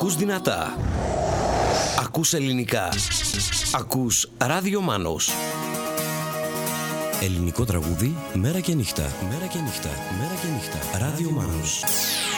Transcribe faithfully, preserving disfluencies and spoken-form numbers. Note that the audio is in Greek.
Ακούς δυνατά. Ακούς ελληνικά. Ακούς Ράδιο Μάνος. Ελληνικό τραγούδι μέρα και νύχτα. Μέρα και νύχτα. Μέρα και νύχτα. Ράδιο Μάνος.